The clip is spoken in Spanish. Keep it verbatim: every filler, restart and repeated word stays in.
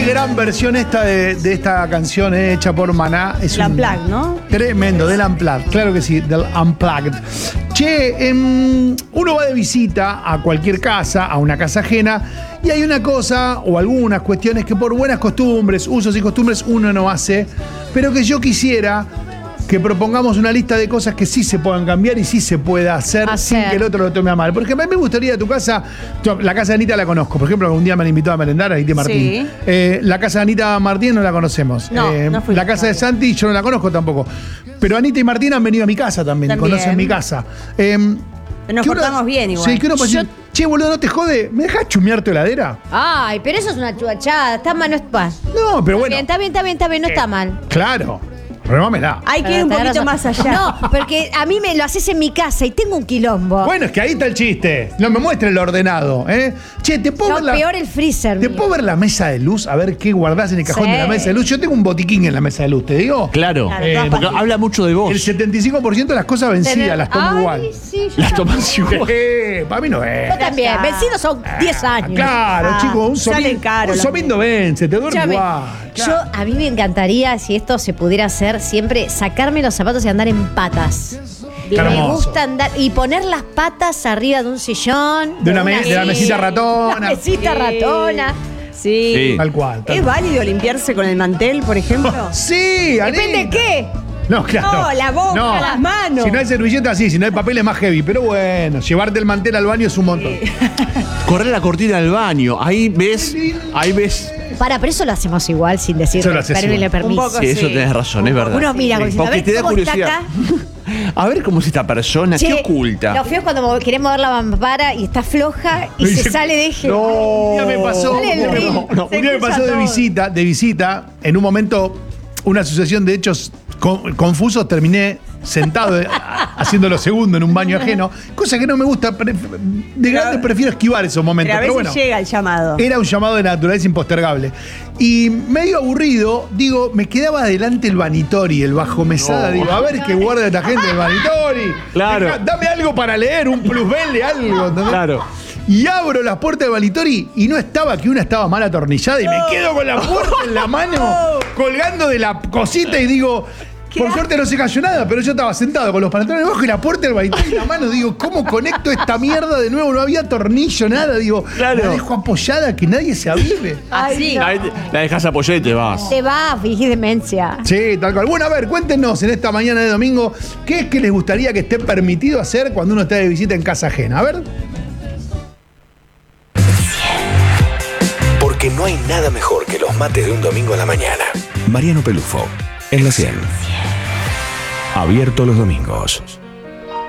Qué gran versión esta de, de esta canción eh, hecha por Maná. Es El un Unplugged, ¿no? Tremendo, del Unplugged, claro que sí, del Unplugged. Che, em, uno va de visita a cualquier casa, a una casa ajena, y hay una cosa o algunas cuestiones que por buenas costumbres, usos y costumbres uno no hace, pero que yo quisiera que propongamos una lista de cosas que sí se puedan cambiar y sí se pueda hacer, Hacer. sin que el otro lo tome a mal. Porque a mí me gustaría tu casa, yo, la casa de Anita la conozco, por ejemplo, algún día me la invitó a merendar, Anita Martín. Sí. Eh, la casa de Anita Martín no la conocemos. No, Eh, no fui la casa de todavía. Santi yo no la conozco tampoco. Pero Anita y Martín han venido a mi casa también, También. conocen mi casa. Eh, Nos que uno- portamos bien igual. Sí, que uno puede decir, che, boludo, ¿no te jode? ¿Me dejas chumear tu heladera? Ay, pero eso es una chuachada. Está mal, no está mal. No, pero bueno. Está bien, está bien, está bien, no está mal. Claro. Remámela. Hay que ir un Tenés poquito razón. más allá. No, porque a mí me lo haces en mi casa y tengo un quilombo. Bueno, es que ahí está el chiste. No me muestre el ordenado, ¿eh? Che, ¿te puedo No, ver la, peor el freezer. ¿te mío. puedo ver la mesa de luz? A ver qué guardás en el cajón Sí. de la mesa de luz. Yo tengo un botiquín en la mesa de luz, ¿te digo? Claro, Claro, Eh, todas porque pastillas. habla mucho de vos. El setenta y cinco por ciento de las cosas vencidas Tener- las tomo Ay, igual. Sí, yo Las también. tomas igual. Eh, para mí no es. Yo también. está. Vencidos son diez años. Claro, Ah, chicos, un salen somindo, caro un las somindo vence, te duerme Escúchame, igual. Yo, Claro. a mí me encantaría, si esto se pudiera hacer, siempre sacarme los zapatos y andar en patas. Qué me hermoso. gusta andar y poner las patas arriba de un sillón. De una me- de la silla, mesita ratona. Una mesita Sí. ratona. Sí. Sí. Tal cual. tal ¿Es cual. válido limpiarse con el mantel, por ejemplo? Sí, Depende de Anita. qué. No, claro. No, la boca, las manos. Si no hay servilleta, sí. Si no hay papel, es más heavy. Pero bueno, llevarte el mantel al baño es un montón. Correr la cortina del baño. Ahí ves, ahí ves. Para, pero eso lo hacemos igual sin decir Eso lo haces pero me igual. le permiso. Un poco Sí, eso sí. tenés razón, es verdad. Uno mira como diciendo, a Porque ver te da cómo está curiosidad. acá. A ver cómo es esta persona, Che, ¿qué oculta? Lo feo es cuando querés mover la mampara y está floja y Y se se- sale de eje. No, un día me pasó, Sale el un día- río. no, Se un día me escucha pasó de todo. visita, de visita, en un momento, una asociación de hechos con- confusos, terminé sentado eh, haciendo lo segundo en un baño ajeno, cosa que no me gusta, pre- de grande prefiero esquivar esos momentos, Pero a pero veces bueno. llega el llamado. Era un llamado de naturaleza impostergable. Y medio aburrido, digo, me quedaba adelante el vanitori, el bajo mesada. No. Digo, a ver qué guarda esta gente el vanitori. Claro. Deja- dame algo para leer, un plusbel, algo. ¿entendés? Claro. Y abro las puertas de Valitori y no estaba, que una estaba mal atornillada y me quedo con la puerta en la mano, colgando de la cosita y digo, por suerte no se cayó nada, pero yo estaba sentado con los pantalones abajo y la puerta del Valitori en la mano, digo, ¿cómo conecto esta mierda de nuevo? No había tornillo, nada, digo, Claro. la dejo apoyada que nadie se avive. Así. Ahí te- la dejas apoyar y te vas. Te va, fingís demencia. Sí, tal cual. Bueno, a ver, cuéntenos en esta mañana de domingo, ¿qué es que les gustaría que esté permitido hacer cuando uno está de visita en casa ajena? A ver. Porque no hay nada mejor que los mates de un domingo a la mañana. Mariano Pelufo, en la cien. Abierto los domingos.